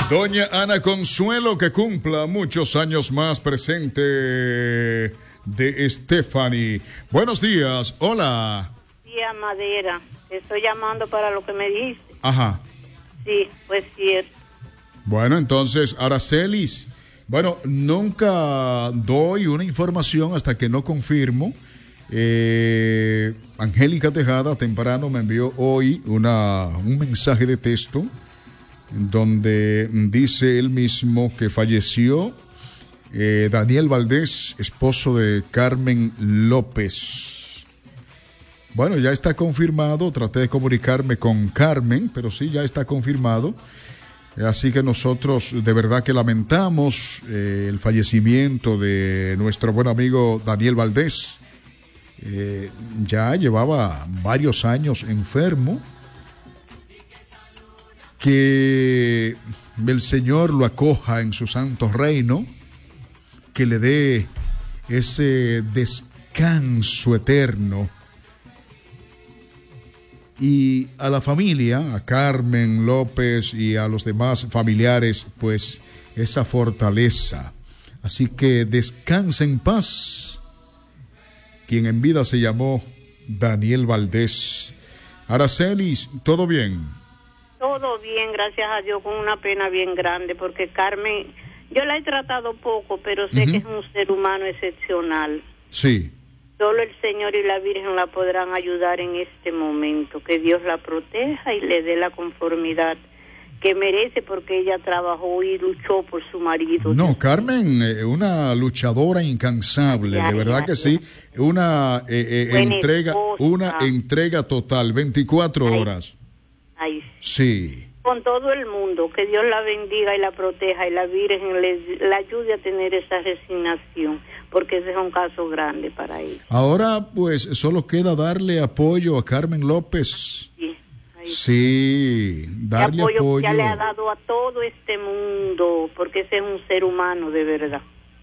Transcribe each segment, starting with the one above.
Doña Ana Consuelo, que cumpla muchos años más, presente de Stephanie. Buenos días, hola. Tía Madera, te estoy llamando para lo que me dijiste. Ajá. Sí, pues cierto. Bueno, entonces, Aracelis, bueno, nunca doy una información hasta que no confirmo. Angélica Tejada temprano me envió hoy un mensaje de texto donde dice él mismo que falleció Daniel Valdés, esposo de Carmen López. Bueno, ya está confirmado, traté de comunicarme con Carmen, pero sí, ya está confirmado. Así que nosotros de verdad que lamentamos el fallecimiento de nuestro buen amigo Daniel Valdés. Ya llevaba varios años enfermo. Que el Señor lo acoja en su santo reino, que le dé ese descanso eterno. Y a la familia, a Carmen López y a los demás familiares, pues esa fortaleza. Así que descansa en paz quien en vida se llamó Daniel Valdés. Aracelis, ¿todo bien? Todo bien, gracias a Dios, con una pena bien grande, porque Carmen, yo la he tratado poco, pero sé que es un ser humano excepcional. Sí. Solo el Señor y la Virgen la podrán ayudar en este momento. Que Dios la proteja y le dé la conformidad que merece, porque ella trabajó y luchó por su marido. No, Carmen, una luchadora incansable, de verdad que sí. Una entrega total, 24 horas. Ay, sí. Con todo el mundo, que Dios la bendiga y la proteja y la Virgen la ayude a tener esa resignación, porque ese es un caso grande para ella. Ahora, pues, solo queda darle apoyo a Carmen López. Sí, darle apoyo. Ya le ha dado a todo este mundo, porque ese es un ser humano de verdad.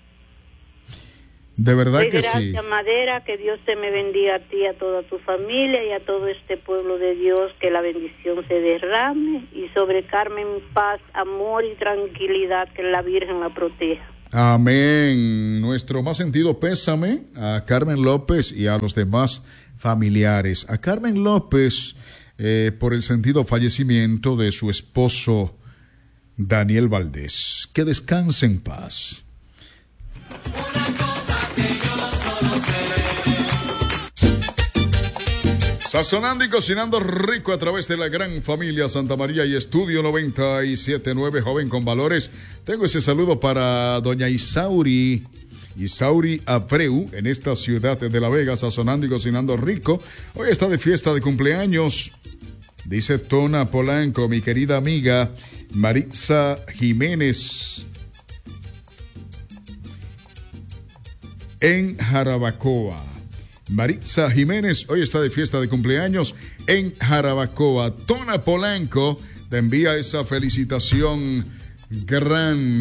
De verdad que sí. Gracias, Madera, que Dios te me bendiga a ti, a toda tu familia y a todo este pueblo de Dios, que la bendición se derrame y sobre Carmen paz, amor y tranquilidad, que la Virgen la proteja. Amén. Nuestro más sentido pésame a Carmen López y a los demás familiares. A Carmen López por el sentido fallecimiento de su esposo Daniel Valdés. Que descanse en paz. Sazonando y cocinando rico a través de la gran familia Santa María y Estudio 97.9, joven con valores. Tengo ese saludo para doña Isauri Abreu, en esta ciudad de La Vega, sazonando y cocinando rico. Hoy está de fiesta de cumpleaños, dice Tona Polanco, mi querida amiga Maritza Jiménez, en Jarabacoa. Maritza Jiménez hoy está de fiesta de cumpleaños en Jarabacoa. Tona Polanco te envía esa felicitación gran